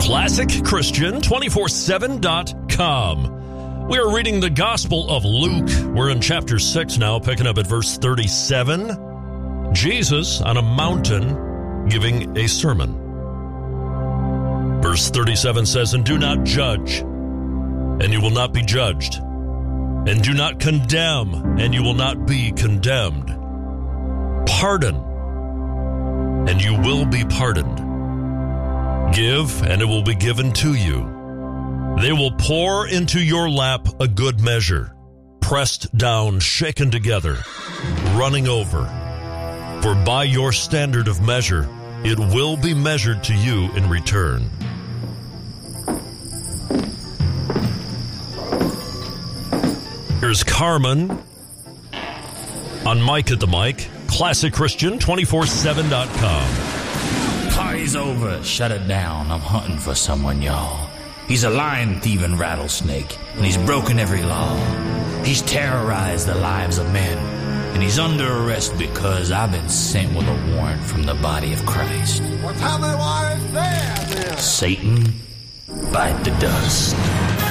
ClassicChristian247.com. We are reading the Gospel of Luke. We're in chapter 6 now, picking up at verse 37. Jesus on a mountain giving a sermon. Verse 37 says, "And do not judge, and you will not be judged. And do not condemn, and you will not be condemned. Pardon, and you will be pardoned. Give, and it will be given to you. They will pour into your lap a good measure, pressed down, shaken together, running over. For by your standard of measure, it will be measured to you in return." Here's Carmen on Mike at the Mic, ClassicChristian247.com. Party's over. Shut it down. I'm hunting for someone, y'all. He's a lion thieving rattlesnake, and he's broken every law. He's terrorized the lives of men, and he's under arrest because I've been sent with a warrant from the body of Christ. Well, tell me why it's there, then. Satan, bite the dust.